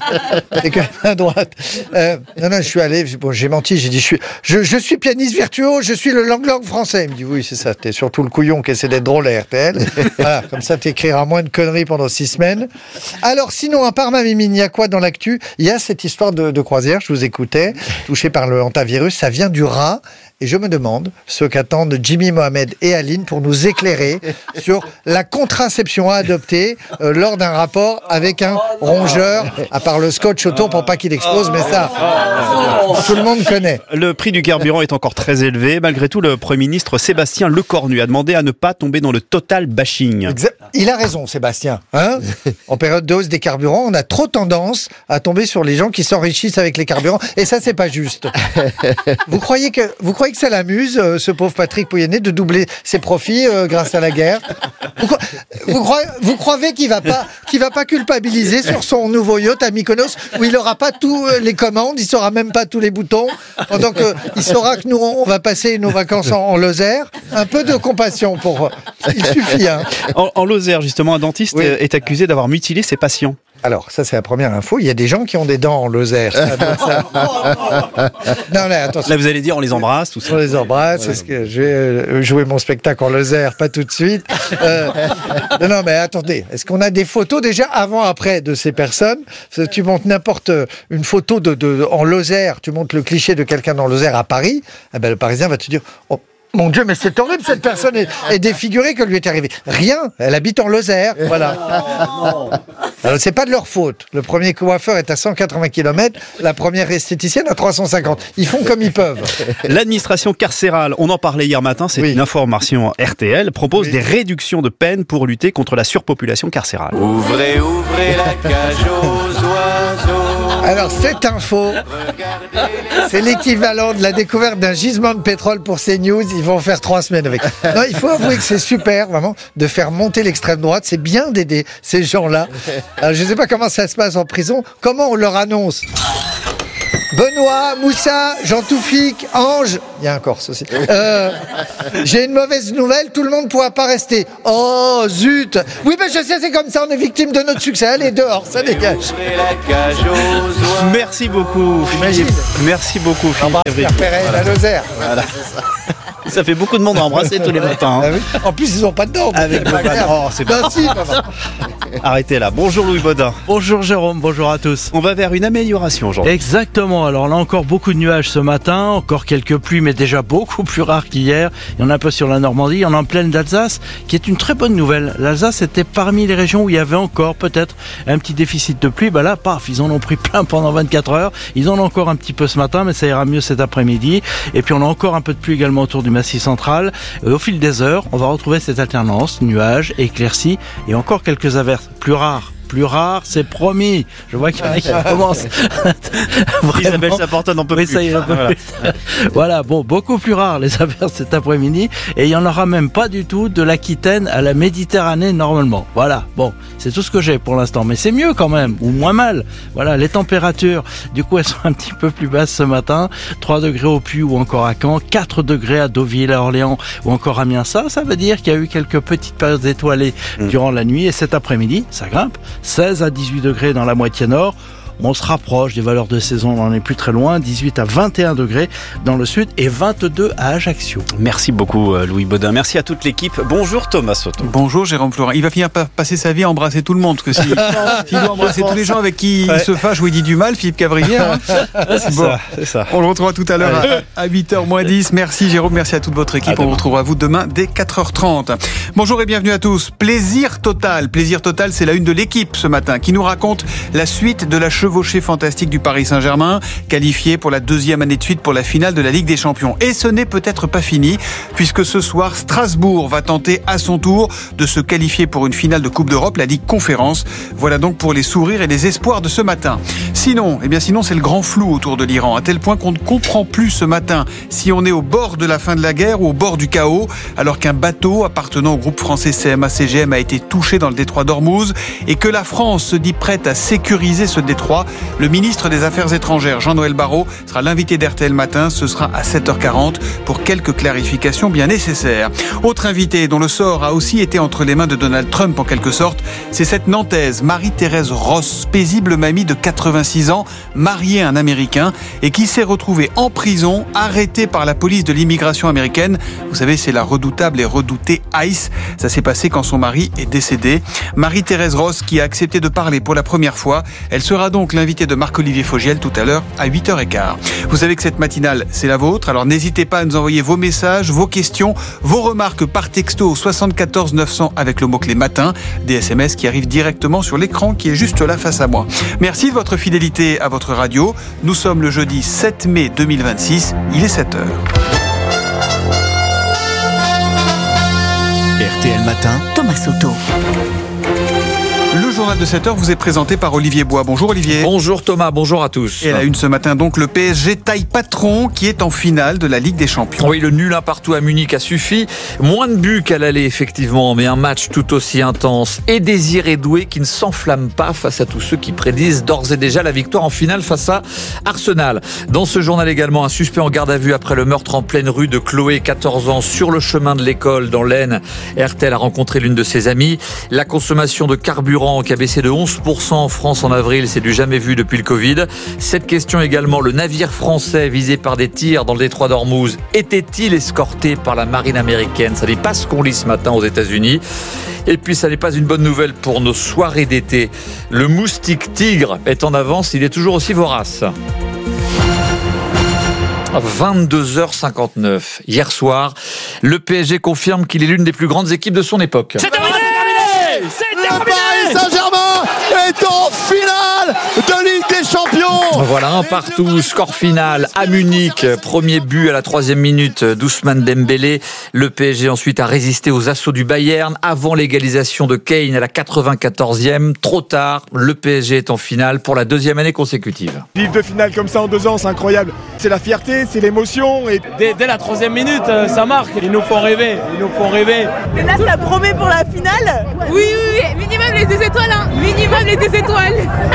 et que la main droite. Euh, non, non, je suis allé, bon, j'ai menti, j'ai dit je suis, je, je suis pianiste virtuose, je suis le lang-lang français. Il me dit oui, c'est ça, t'es surtout le couillon qui essaie d'être drôle à R T L. Voilà, comme ça, t'écriras moins de conneries pendant six semaines. Alors, sinon, à part ma mimine, il y a quoi dans l'actu? Il y a cette histoire de, de croisière, je vous écoutais, touchée par le hantavirus, ça vient du rat. Et je me demande ce qu'attendent Jimmy, Mohamed et Aline pour nous éclairer sur la contraception à adopter euh, lors d'un rapport avec un rongeur, à part le scotch autour pour pas qu'il explose, mais ça, tout le monde connaît. Le prix du carburant est encore très élevé. Malgré tout, le Premier ministre Sébastien Lecornu a demandé à ne pas tomber dans le total bashing. Exact. Il a raison, Sébastien. Hein, en période de hausse des carburants, on a trop tendance à tomber sur les gens qui s'enrichissent avec les carburants. Et ça, c'est pas juste. Vous croyez que... Vous croyez que ça l'amuse, euh, ce pauvre Patrick Pouyanné, de doubler ses profits euh, grâce à la guerre? Vous, vous, croyez, vous croyez qu'il va pas, qu'il va pas culpabiliser sur son nouveau yacht à Mykonos où il n'aura pas tous euh, les commandes, il saura même pas tous les boutons, pendant qu'il saura que nous, on va passer nos vacances en, en Lozère? Un peu de compassion pour... Il suffit. Hein. En, en Lozère, justement, un dentiste oui. est accusé d'avoir mutilé ses patients. Alors, ça, c'est la première info. Il y a des gens qui ont des dents en Lozère. Ça, ça... non, mais attention. Là, vous allez dire, on les embrasse, tout ça. On les embrasse. Ouais. C'est ce que je vais jouer mon spectacle en Lozère, pas tout de suite. Euh... non, non, mais attendez. Est-ce qu'on a des photos déjà avant-après de ces personnes? Tu montres n'importe une photo de, de, en Lozère, tu montres le cliché de quelqu'un dans Lozère à Paris, eh ben, le Parisien va te dire... Oh, mon Dieu, mais c'est horrible, cette personne est, est défigurée, que lui est arrivé. Rien, elle habite en Lozère, voilà. Alors, c'est pas de leur faute. Le premier coiffeur est à cent quatre-vingts kilomètres, la première esthéticienne à trois cent cinquante. Ils font comme ils peuvent. L'administration carcérale, on en parlait hier matin, c'est oui. une information R T L, propose oui. des réductions de peine pour lutter contre la surpopulation carcérale. Ouvrez, ouvrez la cage aux oiseaux. Alors, cette info, c'est l'équivalent de la découverte d'un gisement de pétrole pour CNews. Ils vont faire trois semaines avec. Non, il faut avouer que c'est super, vraiment, de faire monter l'extrême droite. C'est bien d'aider ces gens-là. Alors, je ne sais pas comment ça se passe en prison. Comment on leur annonce ? Benoît, Moussa, Jean-Toufik, Ange, il y a un Corse aussi. Euh, j'ai une mauvaise nouvelle, tout le monde ne pourra pas rester. Oh, zut. Oui, mais je sais, c'est comme ça, on est victime de notre succès. Allez, dehors, ça dégage. Merci beaucoup, Philippe. Merci beaucoup, Philippe. Pierre Perret, la Lozère. Voilà. Ça fait beaucoup de monde à embrasser tous les matins. Hein. Ah oui. En plus, ils n'ont pas de dents. Avec vos oh, c'est ben si, Arrêtez là. Bonjour Louis Baudin. Bonjour Jérôme, bonjour à tous. On va vers une amélioration aujourd'hui. Exactement. Alors là encore beaucoup de nuages ce matin, encore quelques pluies, mais déjà beaucoup plus rares qu'hier. Il y en a un peu sur la Normandie, il y en a en pleine d'Alsace, qui est une très bonne nouvelle. L'Alsace était parmi les régions où il y avait encore peut-être un petit déficit de pluie. Bah là, paf, ils en ont pris plein pendant vingt-quatre heures. Ils en ont encore un petit peu ce matin, mais ça ira mieux cet après-midi. Et puis on a encore un peu de pluie également autour du Massif central. Et au fil des heures, on va retrouver cette alternance, nuages, éclaircies et encore quelques averses plus rares. Plus rare, c'est promis. Je vois qu'il y en a qui commencent. Isabelle Saporta n'en peut oui, plus. Ça y est, un peu voilà. plus. Voilà, bon, beaucoup plus rare les averses cet après-midi. Et il n'y en aura même pas du tout de l'Aquitaine à la Méditerranée normalement. Voilà, bon, c'est tout ce que j'ai pour l'instant. Mais c'est mieux quand même, ou moins mal. Voilà, les températures, du coup, elles sont un petit peu plus basses ce matin. trois degrés au Puy ou encore à Caen. quatre degrés à Deauville, à Orléans ou encore à Amiens. Ça, ça veut dire qu'il y a eu quelques petites périodes étoilées mmh. durant la nuit. Et cet après-midi, ça grimpe. seize à dix-huit degrés dans la moitié nord. On se rapproche des valeurs de saison, on n'en est plus très loin. dix-huit à vingt et un degrés dans le sud et vingt-deux à Ajaccio. Merci beaucoup Louis Baudin. Merci à toute l'équipe. Bonjour Thomas Soto. Bonjour Jérôme Florin. Il va finir par passer sa vie à embrasser tout le monde. Parce que s'il si, doit embrasser tous les gens avec qui ouais. il se fâche ou il dit du mal, Philippe Cavrivière. Hein. C'est, bon. ça, c'est ça. On le retrouvera tout à l'heure à, à huit heures moins dix. Merci Jérôme, merci à toute votre équipe. On vous retrouvera vous demain dès quatre heures trente. Bonjour et bienvenue à tous. Plaisir total. Plaisir total, c'est la une de l'équipe ce matin qui nous raconte la suite de la chevauchée fantastique du Paris Saint-Germain, qualifié pour la deuxième année de suite pour la finale de la Ligue des Champions. Et ce n'est peut-être pas fini, puisque ce soir, Strasbourg va tenter à son tour de se qualifier pour une finale de Coupe d'Europe, la Ligue Conférence. Voilà donc pour les sourires et les espoirs de ce matin. Sinon, eh bien sinon, c'est le grand flou autour de l'Iran, à tel point qu'on ne comprend plus ce matin si on est au bord de la fin de la guerre ou au bord du chaos, alors qu'un bateau appartenant au groupe français C M A C G M a été touché dans le détroit d'Ormuz et que la France se dit prête à sécuriser ce détroit. Le ministre des Affaires étrangères, Jean-Noël Barrot, sera l'invité d'R T L Matin. Ce sera à sept heures quarante pour quelques clarifications bien nécessaires. Autre invité dont le sort a aussi été entre les mains de Donald Trump en quelque sorte, c'est cette Nantaise, Marie-Thérèse Ross, paisible mamie de quatre-vingt-six ans, mariée à un Américain et qui s'est retrouvée en prison, arrêtée par la police de l'immigration américaine. Vous savez, c'est la redoutable et redoutée ICE. Ça s'est passé quand son mari est décédé. Marie-Thérèse Ross qui a accepté de parler pour la première fois. Elle sera donc l'invitée de Marc-Olivier Fogiel tout à l'heure à huit heures quinze. Vous savez que cette matinale, c'est la vôtre. Alors n'hésitez pas à nous envoyer vos messages, vos questions, vos remarques par texto au soixante-quatorze neuf cents avec le mot-clé matin. Des S M S qui arrivent directement sur l'écran qui est juste là face à moi. Merci de votre fidélité à votre radio. Nous sommes le jeudi sept mai deux mille vingt-six. Il est sept heures. R T L Matin, Thomas Soto. Le journal de sept heures vous est présenté par Olivier Bois. Bonjour Olivier. Bonjour Thomas, bonjour à tous. Et à la une ce matin donc, le P S G taille patron qui est en finale de la Ligue des Champions. Oui, le nul un partout à Munich a suffi. Moins de buts qu'à l'aller effectivement, mais un match tout aussi intense et désiré doué qui ne s'enflamme pas face à tous ceux qui prédisent d'ores et déjà la victoire en finale face à Arsenal. Dans ce journal également, un suspect en garde à vue après le meurtre en pleine rue de Chloé, quatorze ans, sur le chemin de l'école dans l'Aisne. R T L a rencontré l'une de ses amies. La consommation de carburant qui a baissé de onze pour cent en France en avril, c'est du jamais vu depuis le Covid. Cette question également, le navire français visé par des tirs dans le détroit d'Ormuz était-il escorté par la marine américaine? Ça n'est pas ce qu'on lit ce matin aux États-Unis. Et puis ça n'est pas une bonne nouvelle pour nos soirées d'été. Le moustique tigre est en avance, il est toujours aussi vorace. vingt-deux heures cinquante-neuf. Hier soir, le P S G confirme qu'il est l'une des plus grandes équipes de son époque. C'est terminé! C'est terminé! Le Paris Saint-Germain est en finale de Ligue des Champions. Voilà, un partout, score final à Munich. Premier but à la troisième minute d'Ousmane Dembélé. Le P S G ensuite a résisté aux assauts du Bayern avant l'égalisation de Kane à la quatre-vingt-quatorzième. Trop tard, le P S G est en finale pour la deuxième année consécutive. Vivre de finale comme ça en deux ans, c'est incroyable. C'est la fierté, c'est l'émotion. Et dès, dès la troisième minute, ça marque. Ils nous font rêver, ils nous font rêver. Et là, ça promet pour la finale. Oui, oui, oui, minimum les deux étoiles, hein. Minimum les deux étoiles.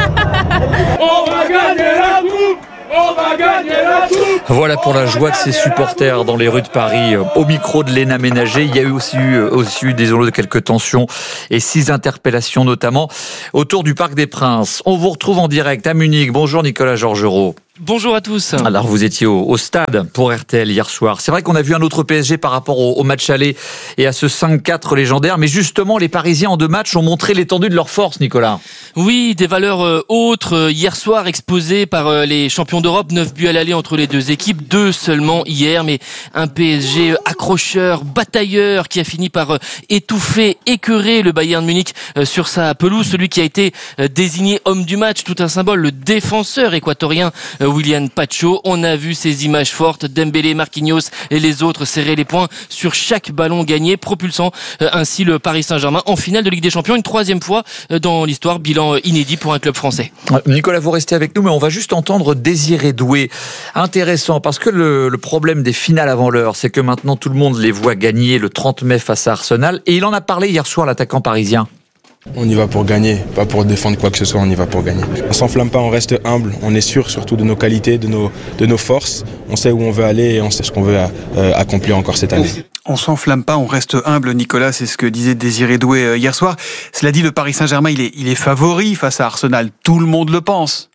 On va gagner la coupe. On va gagner la coupe. Voilà pour la joie de ses supporters dans les rues de Paris. Au micro de Léna Ménager, il y a eu aussi eu, aussi eu désolé, quelques tensions et six interpellations notamment autour du Parc des Princes. On vous retrouve en direct à Munich. Bonjour Nicolas Georgerot. Bonjour à tous. Alors vous étiez au, au stade pour R T L hier soir. C'est vrai qu'on a vu un autre P S G par rapport au, au match aller et à ce cinq quatre légendaire, mais justement les Parisiens en deux matchs ont montré l'étendue de leur force, Nicolas. Oui, des valeurs euh, autres euh, hier soir exposées par euh, les champions d'Europe, neuf buts à l'aller entre les deux équipes, deux seulement hier, mais un P S G accrocheur, batailleur qui a fini par euh, étouffer, écœurer le Bayern Munich euh, sur sa pelouse, celui qui a été euh, désigné homme du match, tout un symbole, le défenseur équatorien euh, William Pacho. On a vu ces images fortes, Dembélé, Marquinhos et les autres serrer les poings sur chaque ballon gagné, propulsant euh, ainsi le Paris Saint-Germain en finale de Ligue des Champions, une troisième fois euh, dans l'histoire, bilan euh, inédit pour un club français. Nicolas, vous restez avec nous, mais on va juste entendre Désiré Doué. Intéressant, parce que le, le problème des finales avant l'heure, c'est que maintenant tout le monde les voit gagner le trente mai face à Arsenal, et il en a parlé hier soir, l'attaquant parisien. On y va pour gagner, pas pour défendre quoi que ce soit, on y va pour gagner. On s'enflamme pas, on reste humble, on est sûr surtout de nos qualités, de nos, de nos forces. On sait où on veut aller et on sait ce qu'on veut euh, accomplir encore cette année. On s'enflamme pas, on reste humble, Nicolas, c'est ce que disait Désiré Doué hier soir. Cela dit, le Paris Saint-Germain, il est, il est favori face à Arsenal, tout le monde le pense.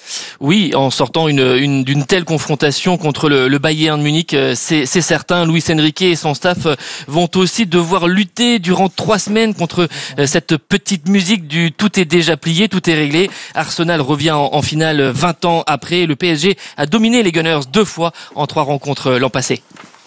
Oui, en sortant une, une, d'une telle confrontation contre le, le Bayern Munich, c'est, c'est certain. Luis Enrique et son staff vont aussi devoir lutter durant trois semaines contre cette petite musique du tout est déjà plié, tout est réglé. Arsenal revient en, en finale vingt ans après. Le P S G a dominé les Gunners deux fois en trois rencontres l'an passé.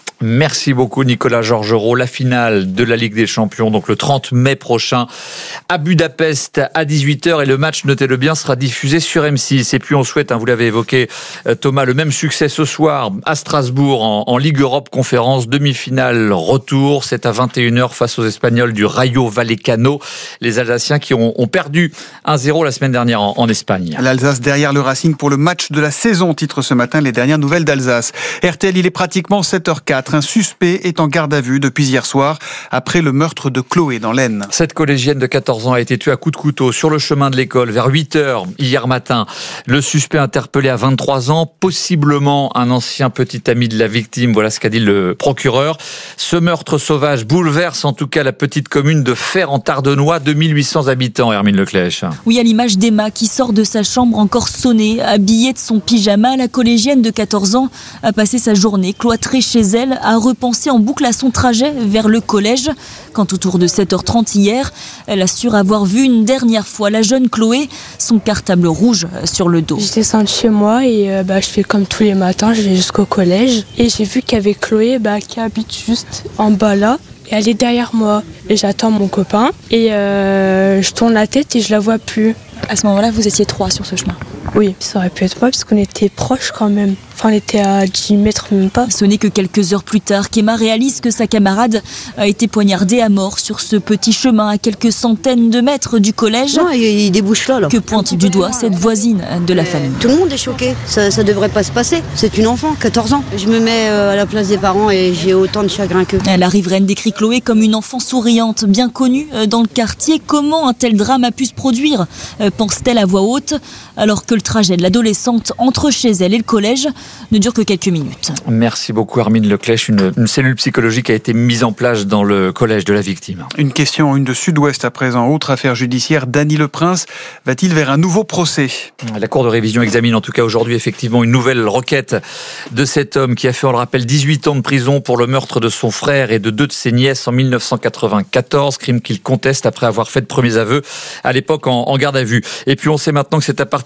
Merci beaucoup Nicolas Georgerot. La finale de la Ligue des Champions, donc le trente mai prochain à Budapest à dix-huit heures, et le match, notez-le bien, sera diffusé sur M six. Et puis on souhaite, hein, vous l'avez évoqué Thomas, le même succès ce soir à Strasbourg en, en Ligue Europe Conférence, demi-finale retour. C'est à vingt et une heures face aux Espagnols du Rayo Vallecano, les Alsaciens qui ont, ont perdu un zéro la semaine dernière en, en Espagne. L'Alsace derrière le Racing pour le match de la saison, titre ce matin les dernières nouvelles d'Alsace. R T L, il est pratiquement sept heures quatre. Un suspect est en garde à vue depuis hier soir après le meurtre de Chloé dans l'Aisne. Cette collégienne de quatorze ans a été tuée à coups de couteau sur le chemin de l'école vers huit heures hier matin. Le suspect interpellé à vingt-trois ans, possiblement un ancien petit ami de la victime, voilà ce qu'a dit le procureur. Ce meurtre sauvage bouleverse en tout cas la petite commune de Fère-en-Tardenois, deux mille huit cents habitants, Hermine Leclèche. Oui, à l'image d'Emma qui sort de sa chambre encore sonnée, habillée de son pyjama, la collégienne de quatorze ans a passé sa journée cloîtrée chez elle, a repensé en boucle à son trajet vers le collège. Quand autour de sept heures trente hier, elle assure avoir vu une dernière fois la jeune Chloé, son cartable rouge sur le dos. Je descends de chez moi et euh, bah, je fais comme tous les matins, je vais jusqu'au collège. Et j'ai vu qu'il y avait Chloé bah, qui habite juste en bas là. Et elle est derrière moi. Et j'attends mon copain. Et euh, je tourne la tête et je la vois plus. À ce moment-là, vous étiez trois sur ce chemin. Oui, ça aurait pu être moi parce qu'on était proches quand même. Enfin, on était à dix mètres même pas. Ce n'est que quelques heures plus tard qu'Emma réalise que sa camarade a été poignardée à mort sur ce petit chemin à quelques centaines de mètres du collège. Non, il, il débouche là, là. Que pointe du doigt cette voisine de la famille. Tout le monde est choqué. Ça, ça devrait pas se passer. C'est une enfant, quatorze ans. Je me mets à la place des parents et j'ai autant de chagrin qu'eux. La riveraine décrit Chloé comme une enfant souriante, bien connue dans le quartier. Comment un tel drame a pu se produire, pense-t-elle à voix haute, alors que le trajet de l'adolescente entre chez elle et le collège ne dure que quelques minutes. Merci beaucoup Hermine Leclèche. Une, une cellule psychologique a été mise en place dans le collège de la victime. Une question, une de Sud-Ouest à présent. Autre affaire judiciaire, Dany Le Prince va-t-il vers un nouveau procès ? La Cour de révision examine en tout cas aujourd'hui effectivement une nouvelle requête de cet homme qui a fait, on le rappelle, dix-huit ans de prison pour le meurtre de son frère et de deux de ses nièces en dix-neuf cent quatre-vingt-quatorze, crime qu'il conteste après avoir fait de premiers aveux à l'époque en, en garde à vue. Et puis on sait maintenant que c'est à partir de lundi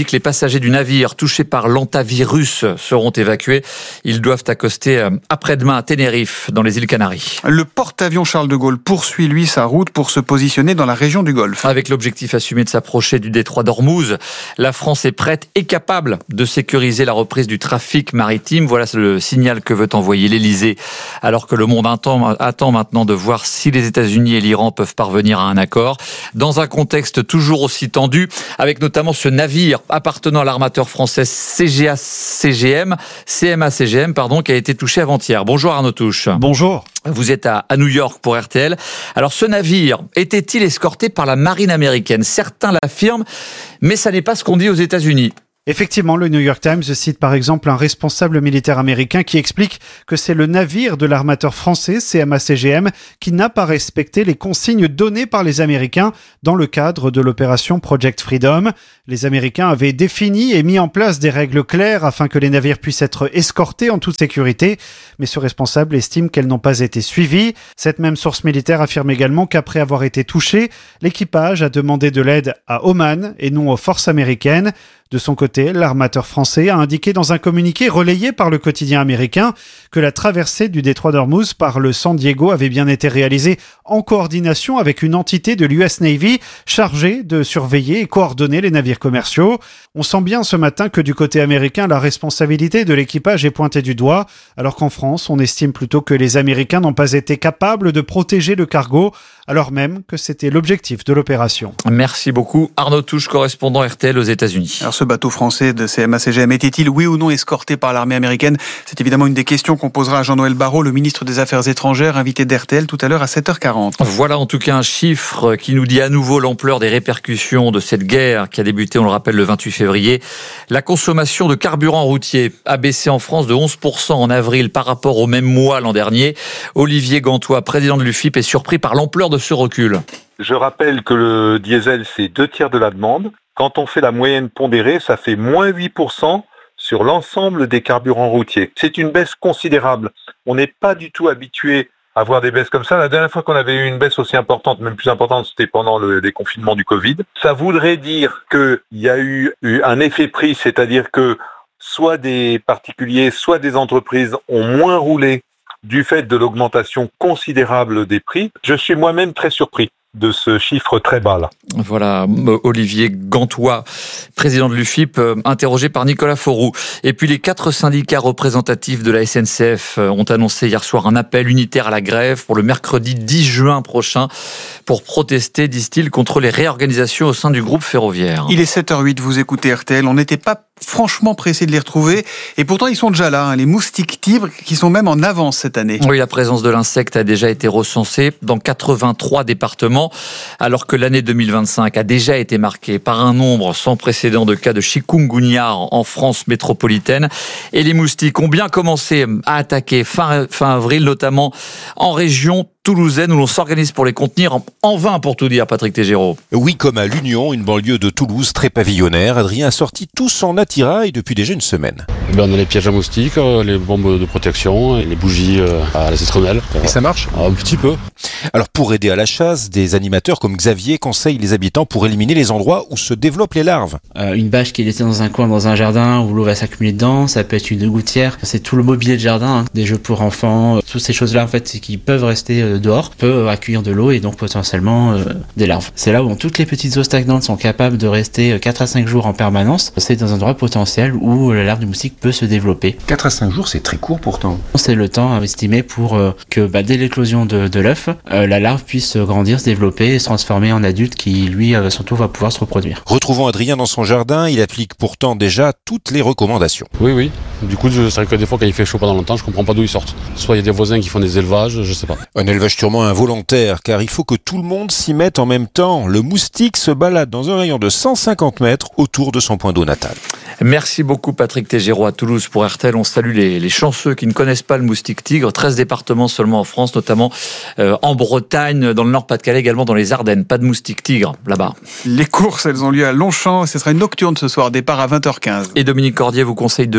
que les passagers du navire touchés par l'hantavirus seront évacués. Ils doivent accoster après-demain à Tenerife, dans les îles Canaries. Le porte-avions Charles de Gaulle poursuit, lui, sa route pour se positionner dans la région du Golfe. Avec l'objectif assumé de s'approcher du détroit d'Ormuz, la France est prête et capable de sécuriser la reprise du trafic maritime. Voilà le signal que veut envoyer l'Elysée, alors que le monde attend, attend maintenant de voir si les États-Unis et l'Iran peuvent parvenir à un accord. Dans un contexte toujours aussi tendu, avec notamment ce navire appartenant à l'armateur français C G A C G M, C M A C G M, pardon, qui a été touché avant-hier. Bonjour Arnaud Touche. Bonjour. Vous êtes à, à New York pour R T L. Alors ce navire était-il escorté par la marine américaine ? Certains l'affirment, mais ça n'est pas ce qu'on dit aux États-Unis. Effectivement, le New York Times cite par exemple un responsable militaire américain qui explique que c'est le navire de l'armateur français C M A C G M qui n'a pas respecté les consignes données par les Américains dans le cadre de l'opération Project Freedom. Les Américains avaient défini et mis en place des règles claires afin que les navires puissent être escortés en toute sécurité, mais ce responsable estime qu'elles n'ont pas été suivies. Cette même source militaire affirme également qu'après avoir été touché, l'équipage a demandé de l'aide à Oman et non aux forces américaines. De son côté, l'armateur français a indiqué dans un communiqué relayé par le quotidien américain que la traversée du détroit d'Ormuz par le San Diego avait bien été réalisée en coordination avec une entité de l'U S Navy chargée de surveiller et coordonner les navires commerciaux. On sent bien ce matin que du côté américain, la responsabilité de l'équipage est pointée du doigt, alors qu'en France, on estime plutôt que les Américains n'ont pas été capables de protéger le cargo, alors même que c'était l'objectif de l'opération. Merci beaucoup Arnaud Touche, correspondant R T L aux États-Unis. Alors ce bateau français de C M A C G M était-il oui ou non escorté par l'armée américaine ? C'est évidemment une des questions qu'on posera à Jean-Noël Barrot, le ministre des Affaires étrangères, invité d'R T L tout à l'heure à sept heures quarante. Voilà en tout cas un chiffre qui nous dit à nouveau l'ampleur des répercussions de cette guerre qui a débuté, on le rappelle, le vingt-huit février. La consommation de carburant routier a baissé en France de onze pour cent en avril par rapport au même mois l'an dernier. Olivier Gantois, président de l'U F I P, est surpris par l'ampleur de ce recul. Je rappelle que le diesel, c'est deux tiers de la demande. Quand on fait la moyenne pondérée, ça fait moins huit pour cent sur l'ensemble des carburants routiers. C'est une baisse considérable. On n'est pas du tout habitué à voir des baisses comme ça. La dernière fois qu'on avait eu une baisse aussi importante, même plus importante, c'était pendant le déconfinement du Covid. Ça voudrait dire qu'il y a eu, eu un effet prix, c'est-à-dire que soit des particuliers, soit des entreprises ont moins roulé du fait de l'augmentation considérable des prix. Je suis moi-même très surpris de ce chiffre très bas là. Voilà, Olivier Gantois, président de l'U F I P, interrogé par Nicolas Fauroux. Et puis les quatre syndicats représentatifs de la S N C F ont annoncé hier soir un appel unitaire à la grève pour le mercredi dix juin prochain pour protester, disent-ils, contre les réorganisations au sein du groupe ferroviaire. Il est sept heures huit, vous écoutez R T L, on n'était pas franchement pressé de les retrouver et pourtant ils sont déjà là, hein, les moustiques tigres qui sont même en avance cette année. Oui, la présence de l'insecte a déjà été recensée dans quatre-vingt-trois départements alors que l'année deux mille vingt-cinq a déjà été marquée par un nombre sans précédent de cas de chikungunya en France métropolitaine et les moustiques ont bien commencé à attaquer fin, fin avril, notamment en région toulousaine où l'on s'organise pour les contenir en, en vain pour tout dire, Patrick Tégéraud. Oui, comme à l'Union, une banlieue de Toulouse très pavillonnaire, Adrien a sorti tout son attirail depuis déjà une semaine. Ben, on a les pièges à moustiques, les bombes de protection, les bougies à la citronnelle. Et ça marche ? Un petit peu. Alors pour aider à la chasse, des animateurs comme Xavier conseillent les habitants pour éliminer les endroits où se développent les larves. Euh, une bâche qui est laissée dans un coin, dans un jardin où l'eau va s'accumuler dedans, ça peut être une gouttière, c'est tout le mobilier de jardin, hein, des jeux pour enfants, toutes ces choses-là en fait qui peuvent rester euh, dehors, peut accueillir de l'eau et donc potentiellement euh, des larves. C'est là où toutes les petites eaux stagnantes sont capables de rester quatre à cinq jours en permanence. C'est dans un endroit potentiel où la larve du moustique peut se développer. quatre à cinq jours, c'est très court pourtant. C'est le temps estimé pour euh, que bah, dès l'éclosion de, de l'œuf, euh, la larve puisse grandir, se développer et se transformer en adulte qui, lui, à son tour, va pouvoir se reproduire. Retrouvons Adrien dans son jardin. Il applique pourtant déjà toutes les recommandations. Oui, oui. Du coup, c'est vrai que des fois, quand il fait chaud pendant longtemps, je comprends pas d'où ils sortent. Soit il y a des voisins qui font des élevages, je sais pas. Un élevage sûrement involontaire, car il faut que tout le monde s'y mette en même temps. Le moustique se balade dans un rayon de cent cinquante mètres autour de son point d'eau natal. Merci beaucoup Patrick Tégéraud à Toulouse pour R T L. On salue les, les chanceux qui ne connaissent pas le moustique tigre. treize départements seulement en France, notamment euh, en Bretagne, dans le Nord-Pas-de-Calais, également dans les Ardennes. Pas de moustique tigre là-bas. Les courses, elles ont lieu à Longchamp. Ce sera une nocturne ce soir, départ à vingt heures quinze. Et Dominique Cordier vous conseille de jouer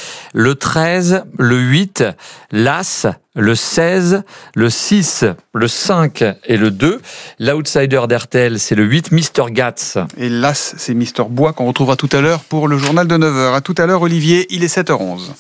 le treize, le huit, l'As, le seize, le six, le cinq et le deux. L'outsider d'R T L, c'est le huit, Mister Gats. Et l'As, c'est Mister Bois qu'on retrouvera tout à l'heure pour le journal de neuf heures. À tout à l'heure, Olivier, il est sept heures onze.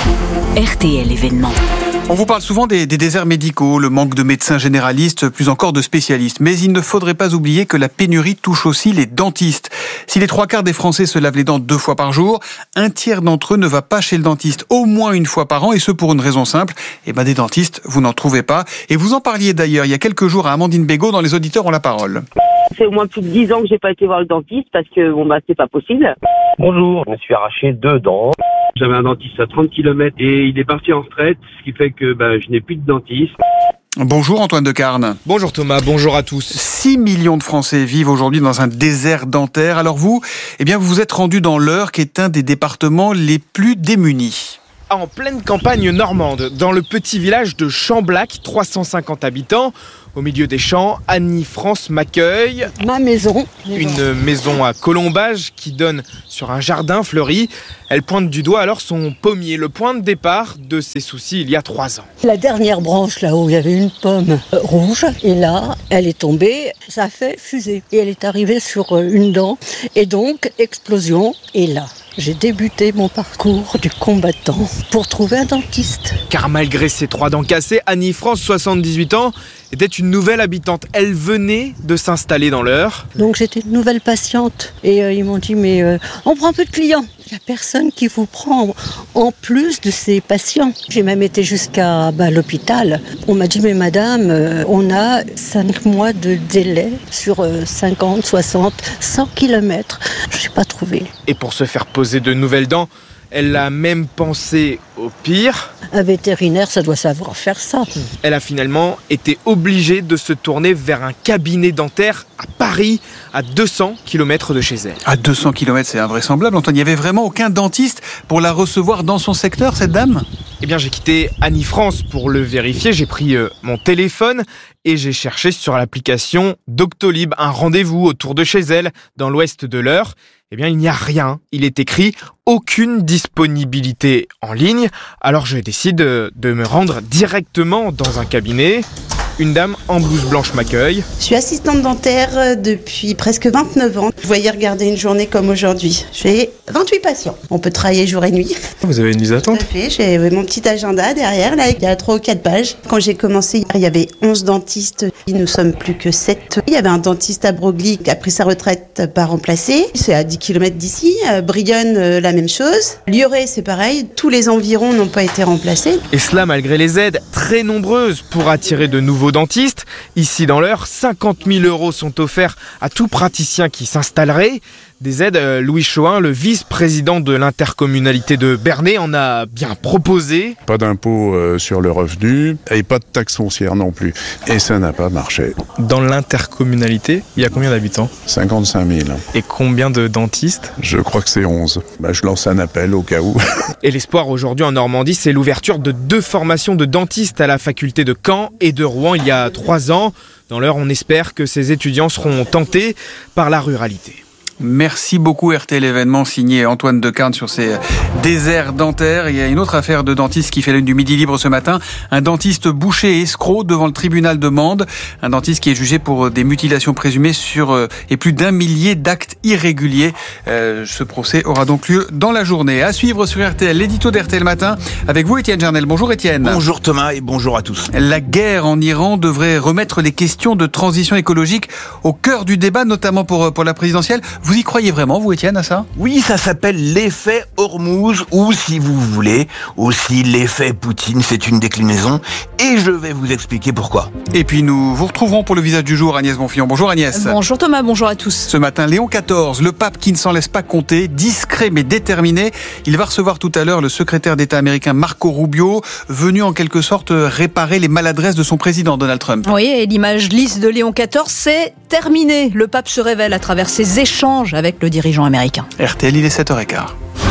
R T L événement. On vous parle souvent des, des déserts médicaux, le manque de médecins généralistes, plus encore de spécialistes. Mais il ne faudrait pas oublier que la pénurie touche aussi les dentistes. Si les trois quarts des Français se lavent les dents deux fois par jour, un tiers d'entre eux ne va pas chez le dentiste au moins une fois par an, et ce pour une raison simple. Eh ben, des dentistes, vous n'en trouvez pas. Et vous en parliez d'ailleurs il y a quelques jours à Amandine Bégaud dans Les Auditeurs ont la parole. C'est au moins plus de dix ans que j'ai pas été voir le dentiste parce que bon bah c'est pas possible. Bonjour, je me suis arraché deux dents. J'avais un dentiste à trente kilomètres et il est parti en retraite, ce qui fait que bah, je n'ai plus de dentiste. Bonjour Antoine Decarne. Bonjour Thomas, bonjour à tous. six millions de Français vivent aujourd'hui dans un désert dentaire. Alors vous, eh bien vous vous êtes rendu dans l'Eure, qui est un des départements les plus démunis. En pleine campagne normande, dans le petit village de Chamblac, trois cent cinquante habitants. Au milieu des champs, Annie France m'accueille. Ma maison. Une maison à colombage qui donne sur un jardin fleuri. Elle pointe du doigt alors son pommier, le point de départ de ses soucis il y a trois ans. La dernière branche là-haut, il y avait une pomme rouge et là, elle est tombée, ça a fait fusée. Et elle est arrivée sur une dent et donc explosion. Et là, j'ai débuté mon parcours du combattant pour trouver un dentiste. Car malgré ses trois dents cassées, Annie France, soixante-dix-huit ans, était une nouvelle habitante. Elle venait de s'installer dans l'Eure. Donc j'étais une nouvelle patiente et euh, ils m'ont dit mais euh, on prend peu de clients. Il n'y a personne qui vous prend en plus de ces patients. J'ai même été jusqu'à bah, l'hôpital. On m'a dit mais madame, euh, on a cinq mois de délai sur euh, cinquante, soixante, cent kilomètres. Je n'ai pas trouvé. Et pour se faire poser de nouvelles dents, elle a même pensé au pire. Un vétérinaire, ça doit savoir faire ça. Elle a finalement été obligée de se tourner vers un cabinet dentaire à Paris, à deux cents kilomètres de chez elle. À deux cents kilomètres, c'est invraisemblable. Antoine, il n'y avait vraiment aucun dentiste pour la recevoir dans son secteur, cette dame ? Eh bien, j'ai quitté Annie France pour le vérifier. J'ai pris euh, mon téléphone et j'ai cherché sur l'application Doctolib un rendez-vous autour de chez elle, dans l'ouest de l'Eure. Eh bien, il n'y a rien. Il est écrit « Aucune disponibilité en ligne ». Alors, je décide de, de me rendre directement dans un cabinet. Une dame en blouse blanche m'accueille. Je suis assistante dentaire depuis presque vingt-neuf ans. Vous voyez regarder une journée comme aujourd'hui. J'ai vingt-huit patients. On peut travailler jour et nuit. Vous avez une liste d'attente ? Tout à fait. J'ai mon petit agenda derrière. Là, il y a trois ou quatre pages. Quand j'ai commencé, il y avait onze dentistes. Nous ne sommes plus que sept. Il y avait un dentiste à Broglie qui a pris sa retraite par remplacé. C'est à dix kilomètres d'ici. À Brionne, la même chose. Lioré, c'est pareil. Tous les environs n'ont pas été remplacés. Et cela malgré les aides très nombreuses pour attirer de nouveaux dentistes. Ici dans l'Eure, cinquante mille euros sont offerts à tout praticien qui s'installerait. Des aides, Louis Choin, le vice-président de l'intercommunalité de Bernay, en a bien proposé. Pas d'impôt euh, sur le revenu et pas de taxe foncière non plus. Et ça n'a pas marché. Dans l'intercommunalité, il y a combien d'habitants ? cinquante-cinq mille. Et combien de dentistes ? Je crois que c'est onze. Bah, je lance un appel au cas où. Et l'espoir aujourd'hui en Normandie, c'est l'ouverture de deux formations de dentistes à la faculté de Caen et de Rouen il y a trois ans. Dans l'Eure, on espère que ces étudiants seront tentés par la ruralité. Merci beaucoup R T L événement signé Antoine Decarne sur ces déserts dentaires. Il y a une autre affaire de dentiste qui fait l'une du Midi Libre ce matin. Un dentiste bouché et escroc devant le tribunal de Mende. Un dentiste qui est jugé pour des mutilations présumées sur et plus d'un millier d'actes irréguliers. Euh, ce procès aura donc lieu dans la journée. À suivre sur R T L, l'édito d'R T L Matin avec vous Étienne Jarnel. Bonjour Étienne. Bonjour Thomas et bonjour à tous. La guerre en Iran devrait remettre les questions de transition écologique au cœur du débat, notamment pour, pour la présidentielle. Vous y croyez vraiment, vous, Étienne, à ça ? Oui, ça s'appelle l'effet Hormuz, ou si vous voulez, aussi l'effet Poutine. C'est une déclinaison, et je vais vous expliquer pourquoi. Et puis nous vous retrouverons pour le visage du jour, Agnès Bonfillon. Bonjour Agnès. Bonjour Thomas, bonjour à tous. Ce matin, Léon quatorze, le pape qui ne s'en laisse pas compter, discret mais déterminé. Il va recevoir tout à l'heure le secrétaire d'État américain Marco Rubio, venu en quelque sorte réparer les maladresses de son président Donald Trump. Oui, et l'image lisse de Léon quatorze, c'est terminé. Le pape se révèle à travers ses échanges avec le dirigeant américain. R T L, il est sept heures quinze.